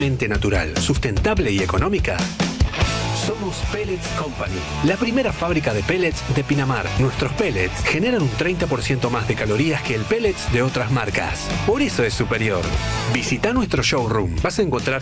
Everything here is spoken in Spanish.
natural, sustentable y económica. Somos Pellets Company, la primera fábrica de pellets de Pinamar. Nuestros pellets generan un 30% más de calorías que el pellets de otras marcas. Por eso es superior. Visita nuestro showroom. Vas a encontrar